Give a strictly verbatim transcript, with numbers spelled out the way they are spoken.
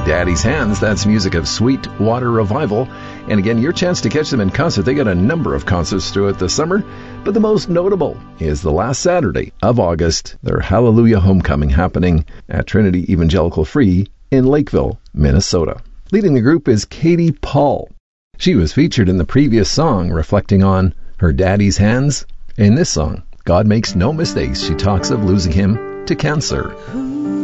Daddy's Hands, that's music of Sweet Water Revival. And again, your chance to catch them in concert. They got a number of concerts throughout the summer, but the most notable is the last Saturday of August, their Hallelujah Homecoming happening at Trinity Evangelical Free in Lakeville, Minnesota. Leading the group is Katie Paul. She was featured in the previous song reflecting on her daddy's hands. In this song, God Makes No Mistakes, she talks of losing him to cancer.